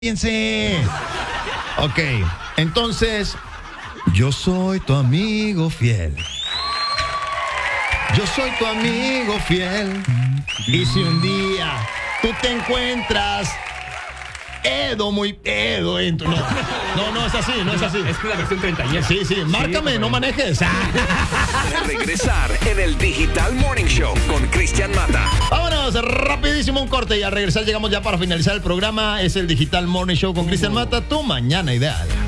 Piense. Ok, entonces, yo soy tu amigo fiel. Yo soy tu amigo fiel. Y si un día tú te encuentras muy pedo, no es así, no es así. Es la versión 30. Sí, márcame, no manejes. De regresar en el Digital Morning Show con Cristian Mata. Vámonos, rapidísimo un corte y al regresar llegamos ya para finalizar el programa. Es el Digital Morning Show con Cristian Mata, tu mañana ideal.